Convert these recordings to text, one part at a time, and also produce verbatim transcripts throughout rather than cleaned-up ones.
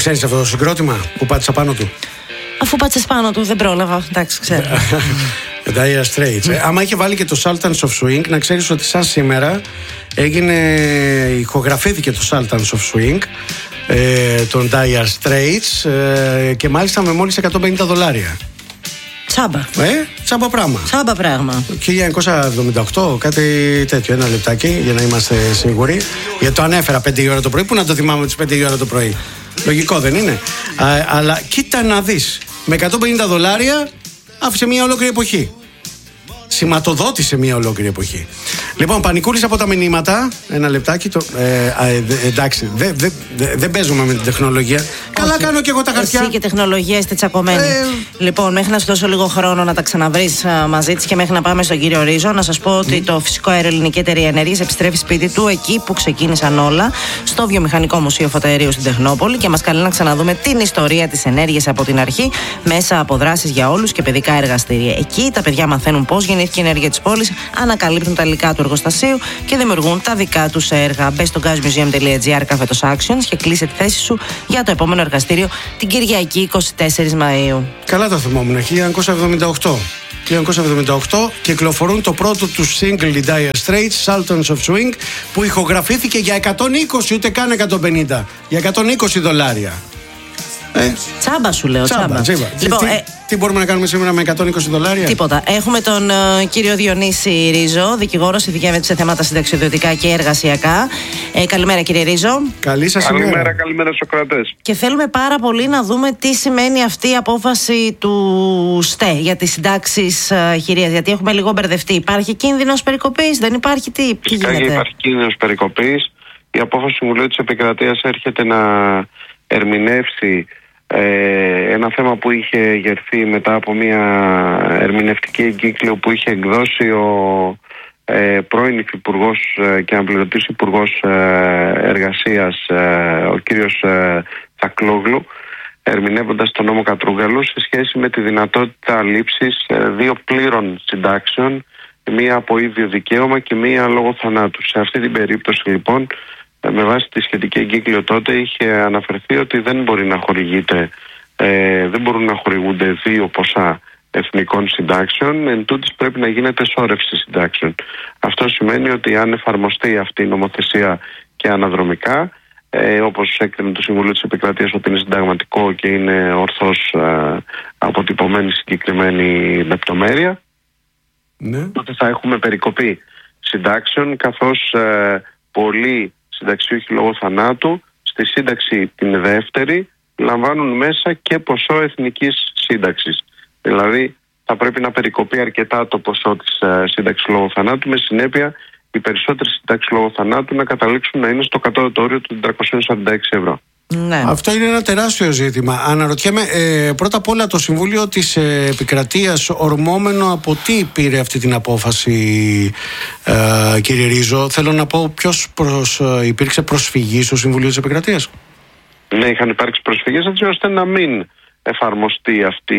ξέρεις αυτό το συγκρότημα που πάτησα πάνω του? Αφού πάτησες πάνω του, δεν πρόλαβα. Εντάξει, ξέρω. Dire Straits. ε, άμα είχε βάλει και το Sultans of Swing, να ξέρεις ότι σαν σήμερα έγινε, ηχογραφήθηκε το Sultans of Swing, ε, των Dire Straits, ε, και μάλιστα με μόλις εκατόν πενήντα δολάρια. Τσάμπα. Ε, τσάμπα πράγμα. Τσάμπα πράγμα. χίλια εννιακόσια εβδομήντα οκτώ, κάτι τέτοιο. Ένα λεπτάκι για να είμαστε σίγουροι. Γιατί το ανέφερα πέντε η ώρα το πρωί. Πού να το θυμάμαι τις πέντε η ώρα το πρωί? Λογικό δεν είναι? Α, αλλά κοίτα να δεις. Με εκατόν πενήντα δολάρια άφησε μια ολόκληρη εποχή. Σηματοδότησε μια ολόκληρη εποχή. Λοιπόν, πανικούλης από τα μηνύματα. Ένα λεπτάκι. Το, ε, ε, δε, εντάξει, δεν δε, δε, δε παίζουμε με την τεχνολογία. Όχι. Καλά κάνω και εγώ τα χαρτιά. Εσύ και τεχνολογία είστε τσακωμένοι. Ε... Λοιπόν, μέχρι να σου δώσω λίγο χρόνο να τα ξαναβρεις α, μαζί της και μέχρι να πάμε στον κύριο Ρίζο, να σας πω ότι mm. το Φυσικό Αέριο Ελληνική Εταιρεία Ενέργειας επιστρέφει σπίτι του εκεί που ξεκίνησαν όλα, στο Βιομηχανικό Μουσείο Φωταερίου στην Τεχνόπολη, και μας καλεί να ξαναδούμε την ιστορία της ενέργειας από την αρχή μέσα από δράσεις για όλους και παιδικά εργαστήρια. Εκεί τα παιδιά μαθαίνουν πώς γεννήθηκε η ενέργεια της πόλης, ανακαλύπτουν τα υλικά του εργοστασίου και δημιουργούν τα δικά τους έργα. Μπες στο gasmuseum.gr κάθετος actions και κλείσε τη θέση σου για το επόμενο εργαστήριο την Κυριακή εικοστή τέταρτη Μαΐου. Καλά το θυμόμουν. χίλια εννιακόσια εβδομήντα οκτώ. χίλια εννιακόσια εβδομήντα οκτώ κυκλοφορούν το πρώτο του single, οι Dire Straits, Sultans of Swing, που ηχογραφήθηκε για εκατόν είκοσι, ούτε καν εκατόν πενήντα, για εκατόν είκοσι δολάρια. Ε, τσάμπα σου λέω, τσάμπα. τσάμπα. τσάμπα. Λοιπόν, τι, ε, τι μπορούμε να κάνουμε σήμερα με εκατόν είκοσι δολάρια? Τίποτα. Έχουμε τον uh, κύριο Διονύση Ρίζο, δικηγόρος, ειδικεύεται σε θέματα συνταξιδιωτικά και εργασιακά. Ε, καλημέρα κύριε Ρίζο. Καλή σας ημέρα. Καλημέρα, καλημέρα στους ακροατές. Και θέλουμε πάρα πολύ να δούμε τι σημαίνει αυτή η απόφαση του ΣΤΕ για τις συντάξεις uh, χειρίας. Γιατί έχουμε λίγο μπερδευτεί. Υπάρχει κίνδυνος περικοπής, δεν υπάρχει? Τι, τι γίνεται? Υπάρχει κίνδυνος περικοπής. Η απόφαση του Συμβουλίου της Επικρατείας έρχεται να ερμηνεύσει Ε, ένα θέμα που είχε γερθεί μετά από μια ερμηνευτική εγκύκλιο που είχε εκδώσει ο ε, πρώην Υφυπουργός ε, και αναπληρωτής Υπουργός ε, Εργασίας, ε, ο κύριος ε, Τσακλόγλου, ερμηνεύοντας τον νόμο Κατρούγκαλου σε σχέση με τη δυνατότητα λήψης ε, δύο πλήρων συντάξεων, μία από ίδιο δικαίωμα και μία λόγω θανάτου. Σε αυτή την περίπτωση λοιπόν, με βάση τη σχετική εγκύκλιο τότε, είχε αναφερθεί ότι δεν μπορεί να χορηγείται, ε, δεν μπορούν να χορηγούνται δύο ποσά εθνικών συντάξεων, εν τούτης πρέπει να γίνεται σώρευση συντάξεων. Αυτό σημαίνει ότι αν εφαρμοστεί αυτή η νομοθεσία και αναδρομικά, ε, όπως έκρινε το Συμβουλίο της Επικρατείας ότι είναι συνταγματικό και είναι ορθώς ε, αποτυπωμένη συγκεκριμένη λεπτομέρεια, ναι, τότε θα έχουμε περικοπή συντάξεων, καθώς ε, πολλοί συνταξιούχοι λόγω θανάτου στη σύνταξη την δεύτερη λαμβάνουν μέσα και ποσό εθνικής σύνταξης. Δηλαδή θα πρέπει να περικοπεί αρκετά το ποσό της ε, σύνταξης λόγω θανάτου, με συνέπεια οι περισσότερες συντάξεις λόγω θανάτου να καταλήξουν να είναι στο κατώτατο όριο του τριακόσια σαράντα έξι ευρώ. Ναι. Αυτό είναι ένα τεράστιο ζήτημα. Αναρωτιέμαι, ε, πρώτα απ' όλα, το Συμβούλιο της ε, Επικρατείας, ορμόμενο από τι πήρε αυτή την απόφαση, ε, κύριε Ρίζο? Θέλω να πω, ποιος προς, ε, υπήρξε προσφυγή στο Συμβούλιο της Επικρατείας? Ναι, είχαν υπάρξει προσφυγές έτσι ώστε να μην εφαρμοστεί αυτή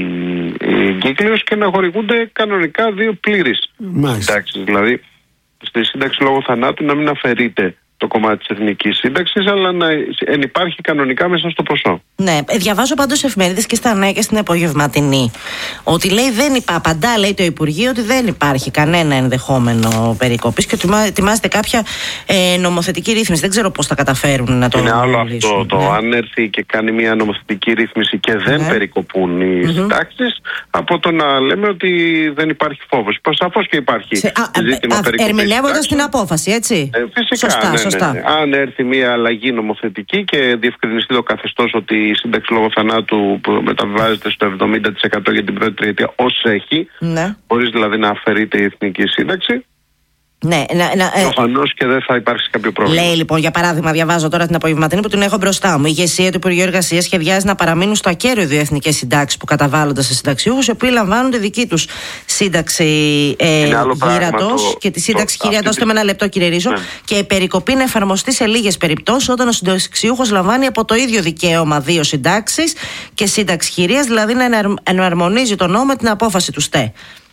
η εγκύκλειος και να χορηγούνται κανονικά δύο πλήρεις συντάξεις. Δηλαδή, στη σύνταξη λόγω θανάτου να μην αφαιρείται το κομμάτι της εθνικής σύνταξης, αλλά να υπάρχει κανονικά μέσα στο ποσό. Ναι, διαβάζω πάντως εφημερίδες και στα νέα και στην απογευματινή ότι λέει δεν υπά, απαντά λέει το Υπουργείο ότι δεν υπάρχει κανένα ενδεχόμενο περικοπής και ότι ετοιμάζεται κάποια ε, νομοθετική ρύθμιση. Δεν ξέρω πώς θα καταφέρουν να το είναι άλλο λύσουν. Αυτό το ναι. αν έρθει και κάνει μια νομοθετική ρύθμιση και δεν ναι. περικοπούν οι mm-hmm. συντάξεις, από το να λέμε ότι δεν υπάρχει φόβος. Σαφώς και υπάρχει Σε, α, ζήτημα α, περικοπής. Ερμηνεύοντας την απόφαση, έτσι. Ε, φυσικά, σωστά, ναι, σωστά. Ναι, ναι. Αν έρθει μια αλλαγή νομοθετική και διευκρινιστεί το καθεστώς ότι η σύνταξη λόγω θανάτου που μεταβιβάζεται στο εβδομήντα τοις εκατό για την πρώτη τριετία ως έχει, ναι. χωρίς δηλαδή να αφαιρείται η εθνική σύνταξη, ναι, να, να, ε, προφανώς και δεν θα υπάρξει κάποιο πρόβλημα. Λέει λοιπόν, για παράδειγμα, διαβάζω τώρα την απογευματινή που την έχω μπροστά μου. Η ηγεσία του Υπουργείου Εργασίας σχεδιάζει να παραμείνουν στο ακέραιο δύο εθνικές συντάξεις που καταβάλλονται σε συνταξιούχους, οι οποίοι λαμβάνουν τη δική τους σύνταξη ε, γύρατος και τη σύνταξη χειρία. Δώστε με ένα λεπτό, κύριε Ρίζο. Ναι. Και η περικοπή να εφαρμοστεί σε λίγες περιπτώσεις όταν ο συνταξιούχος λαμβάνει από το ίδιο δικαίωμα δύο συντάξεις και σύνταξη χειρίας, δηλαδή να εναρμονίζει τον νόμο με την απόφαση του ΣΤΕ.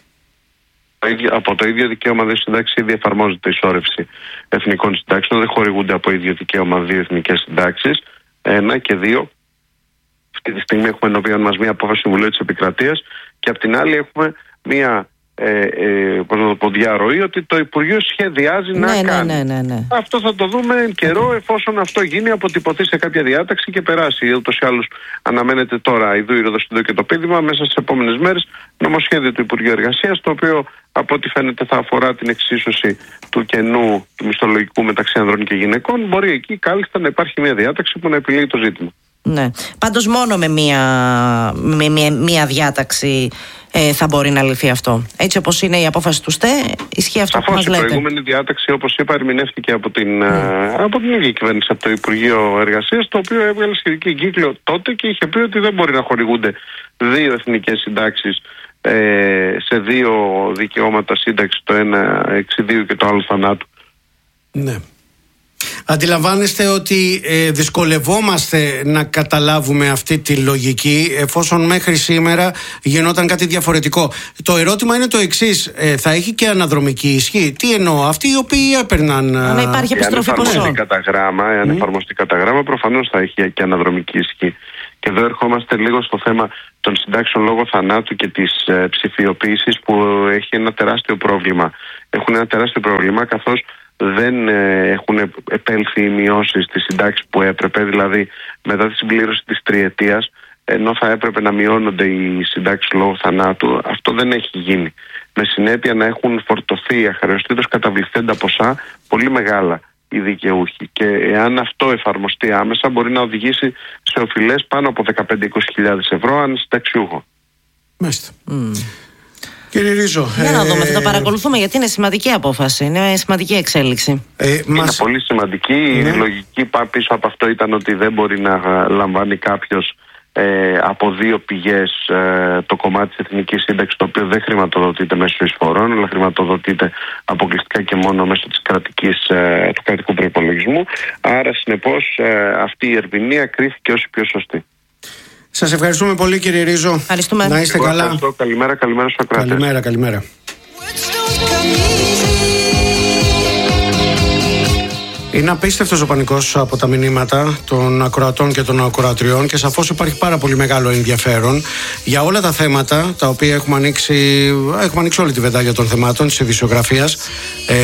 Από το ίδιο δικαίωμα δύο συντάξεις ήδη εφαρμόζεται η σώρευση εθνικών συντάξεων. Δεν χορηγούνται από ίδιο δικαίωμα δύο εθνικές συντάξεις. Ένα και δύο. αυτή τη στιγμή έχουμε ενώπιον μας μία απόφαση Συμβουλίου της Επικρατείας και απ' την άλλη έχουμε μία ε, ε, πώς να το πω, διαρροή ότι το Υπουργείο σχεδιάζει ναι, να ναι, κάνει. Ναι, ναι, ναι. Αυτό θα το δούμε εν καιρό, εφόσον αυτό γίνει, αποτυπωθεί σε κάποια διάταξη και περάσει. Ούτως ή άλλως αναμένεται τώρα ιδού η Ροδοσυντό και το πείδημα μέσα στις επόμενες μέρες νομοσχέδιο του Υπουργείου Εργασίας, το οποίο από ό,τι φαίνεται θα αφορά την εξίσωση του κενού του μισθολογικού μεταξύ ανδρών και γυναικών. Μπορεί εκεί κάλλιστα να υπάρχει μια διάταξη που να επιλύει το ζήτημα. Ναι. Πάντως μόνο με μία, με μία, μία διάταξη ε, θα μπορεί να λυθεί αυτό. Έτσι όπως είναι η απόφαση του ΣΤΕ, ισχύει αυτό Σαφώς, που μας λέτε. Η προηγούμενη διάταξη, όπως είπα, ερμηνεύτηκε από την, mm. από την ίδια κυβέρνηση, από το Υπουργείο Εργασίας, το οποίο έβγαλε σχετική εγκύκλιο τότε και είχε πει ότι δεν μπορεί να χορηγούνται δύο εθνικές συντάξεις ε, σε δύο δικαιώματα σύνταξη, το ένα εξιδίου και το άλλο θανάτου. Ναι. Αντιλαμβάνεστε ότι ε, δυσκολευόμαστε να καταλάβουμε αυτή τη λογική, εφόσον μέχρι σήμερα γινόταν κάτι διαφορετικό. Το ερώτημα είναι το εξής, ε, θα έχει και αναδρομική ισχύ? Τι εννοώ, αυτοί οι οποίοι έπαιρναν... Να υπάρχει επιστροφή ποσών. Κατά γράμμα, εάν mm. εφαρμοστεί κατά γράμμα, προφανώς θα έχει και αναδρομική ισχύ. Και εδώ ερχόμαστε λίγο στο θέμα των συντάξεων λόγω θανάτου και της ε, ψηφιοποίησης, που έχει ένα τεράστιο πρόβλημα. Έχουν ένα τεράστιο πρόβλημα, καθώς δεν ε, έχουν επέλθει οι μειώσεις της συντάξης που έπρεπε, δηλαδή μετά τη συμπλήρωση της τριετίας, ενώ θα έπρεπε να μειώνονται οι συντάξεις λόγω θανάτου. Αυτό δεν έχει γίνει. Με συνέπεια να έχουν φορτωθεί αχρεωστήτως καταβληθέντα ποσά πολύ μεγάλα οι δικαιούχοι. Και εάν αυτό εφαρμοστεί άμεσα, μπορεί να οδηγήσει σε οφειλές πάνω από δεκαπέντε με είκοσι χιλιάδες ευρώ αν συνταξιούχο. Μάλιστα. Mm. Κύριε Ρίζο, για να δούμε, θα το παρακολουθούμε, γιατί είναι σημαντική απόφαση, είναι σημαντική εξέλιξη. Ε, είναι μας... πολύ σημαντική. Ναι. Η λογική πίσω από αυτό ήταν ότι δεν μπορεί να λαμβάνει κάποιος ε, από δύο πηγές ε, το κομμάτι της εθνικής σύνταξης, το οποίο δεν χρηματοδοτείται μέσω εισφορών, αλλά χρηματοδοτείται αποκλειστικά και μόνο μέσω της κρατικής, ε, του κρατικού προϋπολογισμού. Άρα συνεπώς ε, αυτή η ερμηνεία κρίθηκε ως η πιο σωστή. Σας ευχαριστούμε πολύ, κύριε Ρίζο. Ευχαριστούμε. Να είστε Εγώ καλά. Ευχαριστώ. Καλημέρα, καλημέρα στους ακροατές. Καλημέρα, καλημέρα. Είναι απίστευτος ο πανικός από τα μηνύματα των ακροατών και των ακροατριών και σαφώς υπάρχει πάρα πολύ μεγάλο ενδιαφέρον για όλα τα θέματα τα οποία έχουμε ανοίξει, έχουμε ανοίξει όλη τη βεντάλια των θεμάτων της ειδησιογραφίας ε,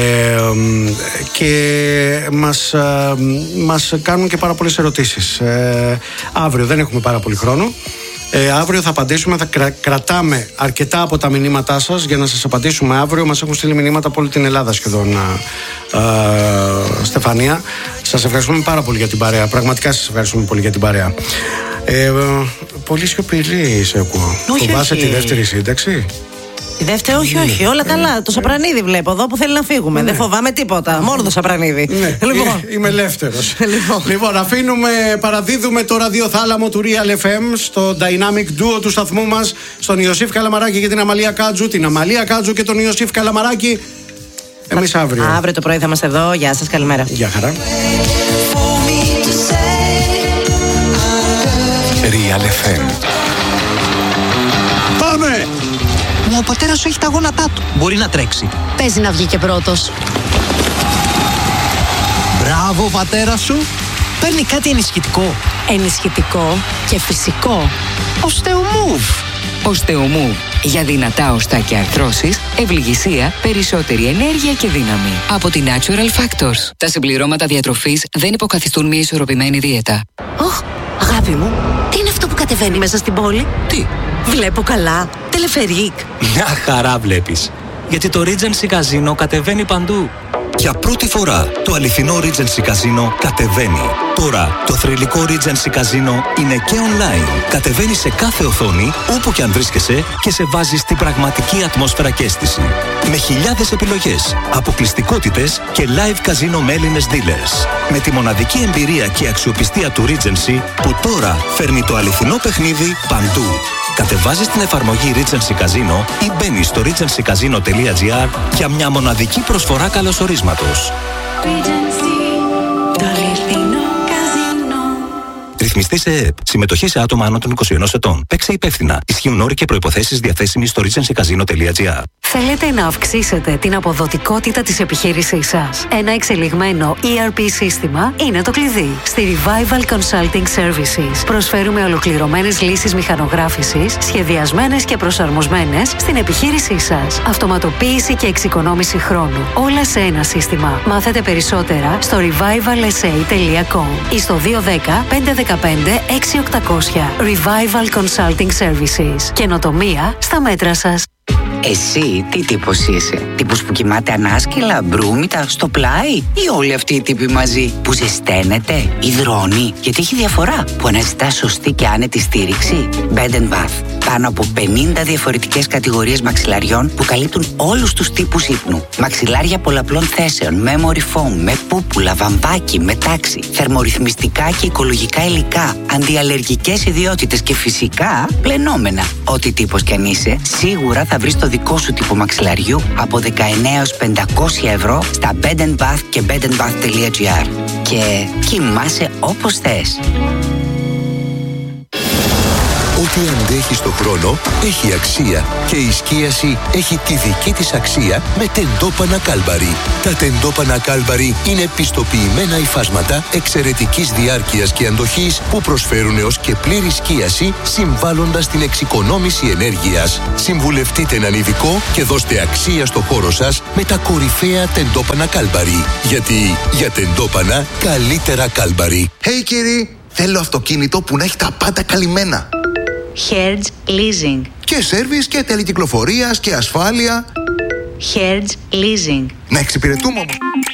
και μας, ε, μας κάνουν και πάρα πολλές ερωτήσεις. Ε, αύριο δεν έχουμε πάρα πολύ χρόνο. Ε, αύριο θα απαντήσουμε, θα κρα, κρατάμε αρκετά από τα μηνύματά σας για να σας απαντήσουμε αύριο. Μας έχουν στείλει μηνύματα από όλη την Ελλάδα σχεδόν, α, α, Στεφανία. Σας ευχαριστούμε πάρα πολύ για την παρέα. Πραγματικά σας ευχαριστούμε πολύ για την παρέα. Ε, πολύ σιωπηλή σε ακούω. Φοβάσαι τη δεύτερη σύνταξη? Τη δεύτερη, όχι, όχι. Όλα καλά. Το Σαπρανίδη βλέπω εδώ που θέλει να φύγουμε. Δεν φοβάμαι τίποτα. Μόνο το Σαπρανίδη. Λοιπόν. Είμαι ελεύθερος. Λοιπόν, αφήνουμε, παραδίδουμε το ραδιοθάλαμο του Real εφ εμ στο Dynamic Duo του σταθμού μας, στον Ιωσήφ Καλαμαράκη και την Αμαλία Κάτζου. Την Αμαλία Κάτζου και τον Ιωσήφ Καλαμαράκη. Εμείς αύριο. Αύριο το πρωί θα είμαστε εδώ. Γεια σας, καλημέρα. Γεια χαρά. Real εφ εμ. Πάμε! Ο πατέρας σου έχει τα γόνατά του. Μπορεί να τρέξει. Παίζει να βγει και πρώτος. Μπράβο, πατέρα σου. Παίρνει κάτι ενισχυτικό. Ενισχυτικό και φυσικό. Οστεομούβ. Οστεομούβ. Για δυνατά οστά και αρθρώσεις, ευληγησία, περισσότερη ενέργεια και δύναμη. Από τη Natural Factors. Τα συμπληρώματα διατροφής δεν υποκαθιστούν μια ισορροπημένη δίαιτα. Ωχ, αγάπη μου, τι είναι αυτό που κατεβαίνει μέσα στην πόλη? Τι? Βλέπω καλά. Τελεφερίκ. Μια χαρά βλέπεις. Γιατί το Regency Casino κατεβαίνει παντού. Για πρώτη φορά το αληθινό Regency Casino κατεβαίνει. Τώρα το θρυλικό Regency Casino είναι και online. Κατεβαίνει σε κάθε οθόνη, όπου και αν βρίσκεσαι, και σε βάζει στην πραγματική ατμόσφαιρα και αίσθηση. Με χιλιάδες επιλογές, αποκλειστικότητες και live casino με Έλληνες dealers. Με τη μοναδική εμπειρία και αξιοπιστία του Regency, που τώρα φέρνει το αληθινό παιχνίδι παντού. Κατεβάζεις την εφαρμογή Regency Casino ή μπαίνεις στο regency casino τελεία gr για μια μοναδική προσφορά καλωσορίσματος. Ρυθμιστή σε ΕΕΠ. Συμμετοχή σε άτομα άνω των είκοσι ενός ετών. Παίξε υπεύθυνα. Ισχύουν όροι και προϋποθέσεις διαθέσιμοι στο regency casino τελεία gr. Θέλετε να αυξήσετε την αποδοτικότητα της επιχείρησής σας? Ένα εξελιγμένο ι αρ πι σύστημα είναι το κλειδί. Στη Revival Consulting Services προσφέρουμε ολοκληρωμένες λύσεις μηχανογράφησης, σχεδιασμένες και προσαρμοσμένες στην επιχείρησή σας. Αυτοματοποίηση και εξοικονόμηση χρόνου. Όλα σε ένα σύστημα. Μάθετε περισσότερα στο revival s a τελεία com ή στο δύο ένα μηδέν πέντε ένα πέντε έξι οκτακόσια. Revival Consulting Services. Καινοτομία στα μέτρα σας. Εσύ τι τύπος είσαι? Τύπος που κοιμάται ανάσκελα, μπρούμητα, στο πλάι, ή όλοι αυτοί οι τύποι μαζί που ζεσταίνεται, υδρώνει? Γιατί έχει διαφορά που αναζητά σωστή και άνετη στήριξη. Bed and Bath. Πάνω από πενήντα διαφορετικές κατηγορίες μαξιλαριών που καλύπτουν όλους τους τύπους ύπνου. Μαξιλάρια πολλαπλών θέσεων, memory foam, με πούπουλα, βαμβάκι, με τάξη, θερμορυθμιστικά και οικολογικά υλικά, αντιαλλεργικές ιδιότητες και φυσικά πλενόμενα. Ό,τι τύπος κι αν είσαι, σίγουρα θα βρεις το δικό σου τύπο μαξιλαριού από δεκαεννέα έως πεντακόσια ευρώ στα Bed and Bath και bed and bath τελεία gr. Και κοιμάσαι όπως θες. Ό,τι αντέχει στον χρόνο έχει αξία και η σκίαση έχει τη δική της αξία με τεντόπανα Κάλμπαρι. Τα τεντόπανα Κάλμπαρι είναι πιστοποιημένα υφάσματα εξαιρετικής διάρκειας και αντοχής που προσφέρουν έως και πλήρη σκίαση, συμβάλλοντας στην εξοικονόμηση ενέργειας. Συμβουλευτείτε έναν ειδικό και δώστε αξία στο χώρο σας με τα κορυφαία τεντόπανα Κάλμπαρι. Γιατί για τεντόπανα καλύτερα Κάλμπαρι. Hey κύριοι, θέλω αυτοκίνητο που να έχει τα πάντα καλυμμένα. Hertz Leasing. Και σέρβις και τέλη κυκλοφορίας και ασφάλεια. Hertz Leasing. Να εξυπηρετούμε όμως.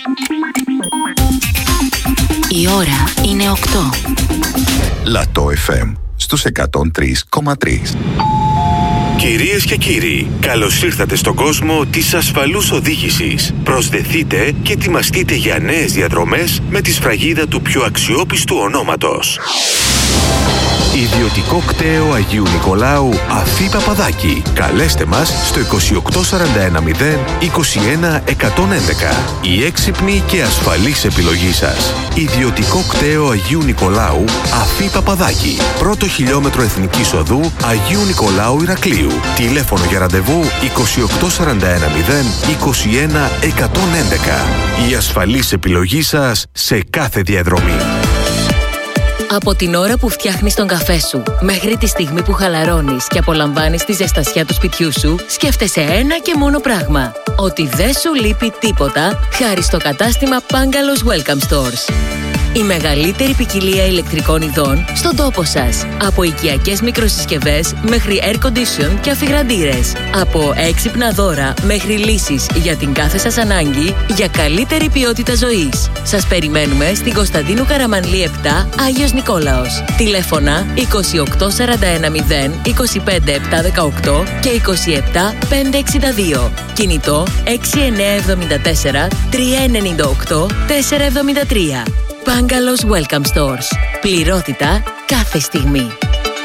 Η ώρα είναι οκτώ. Λατό εφ εμ στους εκατόν τρία κόμμα τρία. Κυρίες και κύριοι, καλώς ήρθατε στον κόσμο της ασφαλούς οδήγησης. Προσδεθείτε και ετοιμαστείτε για νέες διαδρομές με τη σφραγίδα του πιο αξιόπιστου ονόματος. Ιδιωτικό κτέο Αγίου Νικολάου Αφή Παπαδάκη. Καλέστε μας στο είκοσι οκτώ σαράντα ένα μηδέν είκοσι ένα εκατόν έντεκα. Η έξυπνη και ασφαλής επιλογή σας. Ιδιωτικό κτέο Αγίου Νικολάου Αφή Παπαδάκη. Πρώτο χιλιόμετρο Εθνικής Οδού Αγίου Νικολάου Ηρακλείου. Τηλέφωνο για ραντεβού είκοσι οκτώ σαράντα ένα μηδέν είκοσι ένα εκατόν έντεκα. Η ασφαλής επιλογή σας σε κάθε διαδρομή. Από την ώρα που φτιάχνεις τον καφέ σου μέχρι τη στιγμή που χαλαρώνεις και απολαμβάνεις τη ζεστασιά του σπιτιού σου, σκέφτεσαι ένα και μόνο πράγμα. Ότι δεν σου λείπει τίποτα χάρη στο κατάστημα Pangalos Welcome Stores. Η μεγαλύτερη ποικιλία ηλεκτρικών ειδών στον τόπο σας. Από οικιακές μικροσυσκευές μέχρι air condition και αφιγραντήρες. Από έξυπνα δώρα μέχρι λύσεις για την κάθε σας ανάγκη για καλύτερη ποιότητα ζωής. Σας περιμένουμε στην Κωνσταντίνου Καραμανλή επτά, Άγιος Νικόλαος. Τηλέφωνα είκοσι οκτώ σαράντα ένα μηδέν είκοσι πέντε επτακόσια δεκαοκτώ και είκοσι επτά πεντακόσια εξήντα δύο. Κινητό έξι εννιά εβδομήντα τέσσερα τρία εννιά οκτώ τέσσερα εβδομήντα τρία. Pangalos Welcome Stores. Πληρότητα κάθε στιγμή.